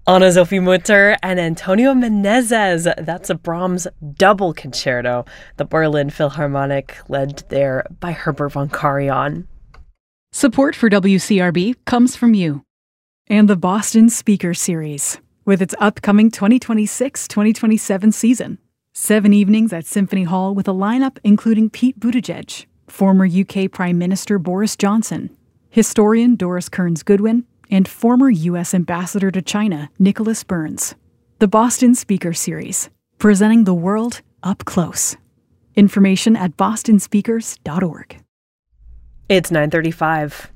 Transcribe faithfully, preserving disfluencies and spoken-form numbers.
Anna Sophie Mutter and Antonio Menezes. That's a Brahms double concerto. The Berlin Philharmonic, led there by Herbert von Karajan. Support for W C R B comes from you and the Boston Speaker Series, with its upcoming twenty twenty-six twenty twenty-seven season. Seven evenings at Symphony Hall with a lineup including Pete Buttigieg, former U K Prime Minister Boris Johnson, historian Doris Kearns-Goodwin, and former U S Ambassador to China Nicholas Burns. The Boston Speaker Series, presenting the world up close. Information at boston speakers dot org. It's nine thirty-five.